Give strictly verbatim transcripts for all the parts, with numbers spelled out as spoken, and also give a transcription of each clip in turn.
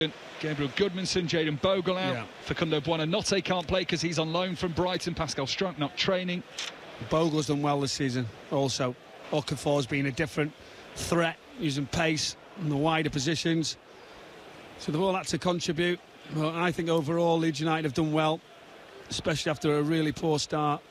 Gabriel Goodmanson, Jayden Bogle out. Yeah. Facundo Buonanotte can't play because he's on loan from Brighton. Pascal Strunk not training. Bogle's done well this season also. Okafor's been a different threat, using pace in the wider positions. So they've all had to contribute. But I think overall Leeds United have done well, especially after a really poor start.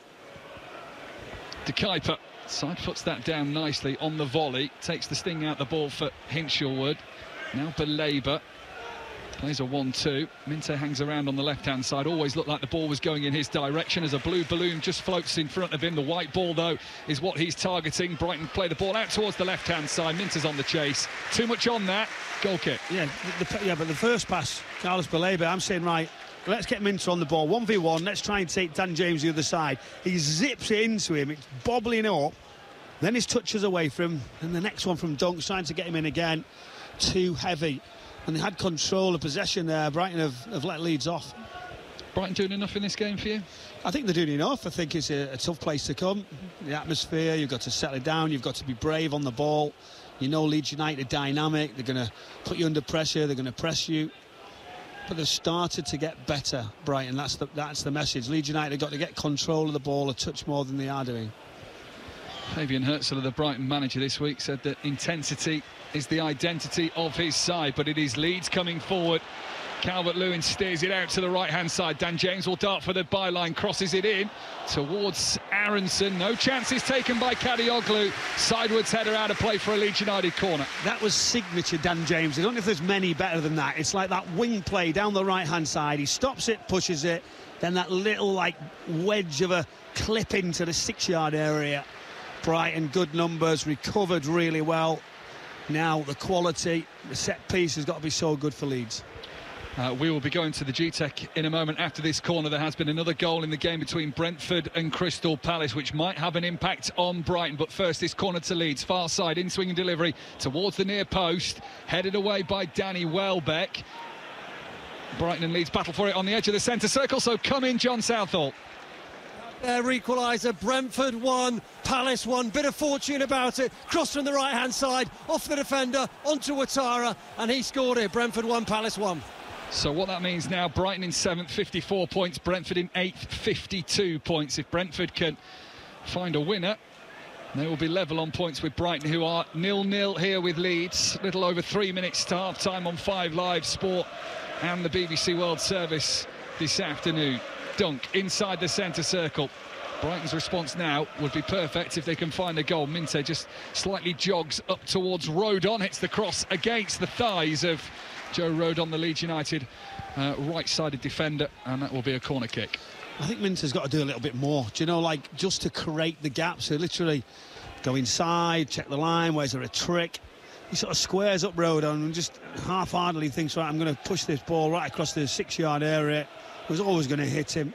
De Kuyper side foots that down nicely on the volley. Takes the sting out the ball for Hinshelwood. Now Belabor. Plays a one two. Minte hangs around on the left-hand side. Always looked like the ball was going in his direction as a blue balloon just floats in front of him. The white ball, though, is what he's targeting. Brighton play the ball out towards the left-hand side. Minte's on the chase. Too much on that. Goal kick. Yeah, the, the, yeah, but the first pass, Carlos Belabor, I'm saying, right, let's get Minte on the ball. one v one, let's try and take Dan James the other side. He zips it into him. It's bobbling up. Then his touches away from him. And the next one from Dunk, trying to get him in again. Too heavy. And they had control of possession there. Brighton have, have let Leeds off. Brighton doing enough in this game for you? I think they're doing enough. I think it's a, a tough place to come. The atmosphere, you've got to settle it down. You've got to be brave on the ball. You know Leeds United are dynamic. They're going to put you under pressure. They're going to press you. But they've started to get better, Brighton. That's the, that's the message. Leeds United have got to get control of the ball a touch more than they are doing. Fabian Herzl, the Brighton manager this week, said that intensity is the identity of his side, but it is Leeds coming forward. Calvert-Lewin steers it out to the right-hand side. Dan James will dart for the byline, crosses it in towards Aronson. No chances taken by Kadioglu. Sideways header out of play for a Leeds United corner. That was signature Dan James. I don't know if there's many better than that. It's like that wing play down the right-hand side. He stops it, pushes it, then that little, like, wedge of a clip into the six-yard area. Brighton, good numbers, recovered really well. Now the quality, the set piece has got to be so good for Leeds. Uh, we will be going to the G TEC in a moment after this corner. There has been another goal in the game between Brentford and Crystal Palace, which might have an impact on Brighton. But first, this corner to Leeds, far side, in-swinging delivery towards the near post, headed away by Danny Welbeck. Brighton and Leeds battle for it on the edge of the centre circle, so come in, John Southall. Their equaliser, Brentford won, Palace won, bit of fortune about it, cross from the right-hand side, off the defender, onto Ouattara, and he scored it. Brentford won, Palace won. So what that means now, Brighton in seventh, fifty-four points, Brentford in eighth, fifty-two points. If Brentford can find a winner, they will be level on points with Brighton, who are nil nil here with Leeds. Little over three minutes to half-time on Five Live Sport and the B B C World Service this afternoon. Dunk inside the centre circle. Brighton's response now would be perfect if they can find a goal. Minte just slightly jogs up towards Rodon, hits the cross against the thighs of Joe Rodon, the Leeds United uh, right-sided defender, and that will be a corner kick. I think Minte's got to do a little bit more, do you know, like just to create the gaps. So literally go inside, check the line, where's there a trick? He sort of squares up Rodon and just half-heartedly thinks, right, I'm going to push this ball right across the six-yard area. Was always going to hit him.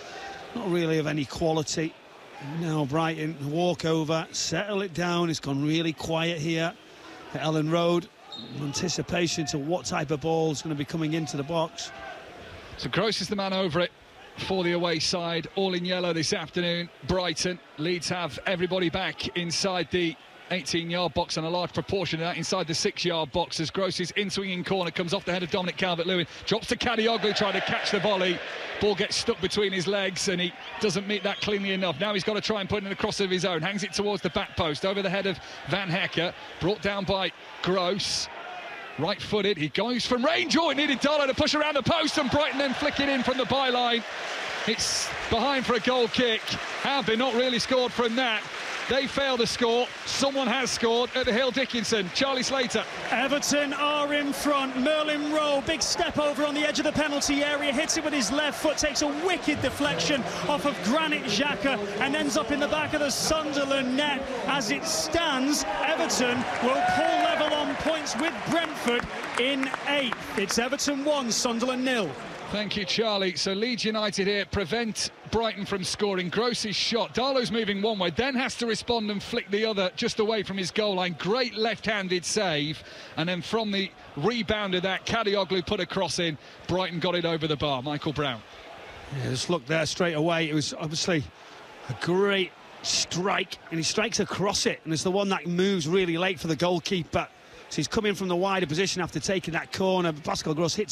Not really of any quality. Now Brighton walk over, settle it down. It's gone really quiet here at Ellen Road. Anticipation to what type of ball is going to be coming into the box. So Gross is the man over it for the away side. All in yellow this afternoon. Brighton. Leeds have everybody back inside the eighteen-yard box, and a large proportion of that inside the six-yard box as Gross's in-swinging corner comes off the head of Dominic Calvert-Lewin, drops to Kadioglu trying to catch the volley. Ball gets stuck between his legs and he doesn't meet that cleanly enough. Now he's got to try and put in a cross of his own, hangs it towards the back post over the head of Van Hecker, brought down by Gross. Right-footed, he goes from range. Oh, it needed Darlow to push around the post, and Brighton then flick it in from the byline. It's behind for a goal kick. Have they not really scored from that? They fail to score. Someone has scored at the Hill Dickinson. Charlie Slater. Everton are in front. Merlin Rowe, big step over on the edge of the penalty area, hits it with his left foot, takes a wicked deflection off of Granit Xhaka and ends up in the back of the Sunderland net. As it stands, Everton will pull level on points with Brentford in eighth. It's Everton one, Sunderland nil. Thank you, Charlie. So Leeds United here prevent Brighton from scoring. Gross's shot. Darlow's moving one way, then has to respond and flick the other just away from his goal line. Great left-handed save. And then from the rebound of that, Kadioglu put a cross in. Brighton got it over the bar. Michael Brown. Yeah, just look there straight away. It was obviously a great strike, and he strikes across it. And it's the one that moves really late for the goalkeeper So he's come in from the wider position after taking that corner. Pascal Gross hits